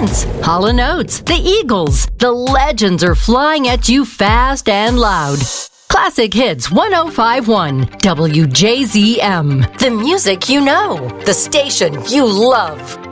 Prince, Hall & Oates, the Eagles. The legends are flying at you fast and loud. Classic Hits 105.1 WJZM. The music you know. The station you love.